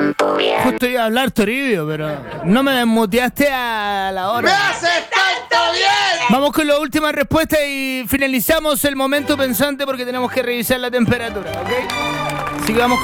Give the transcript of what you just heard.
Justo iba a hablar Toribio, pero no me desmuteaste a la hora. ¡Me haces tanto bien! Vamos con la última respuesta y finalizamos el momento pensante porque tenemos que revisar la temperatura, ¿ok? Así que vamos con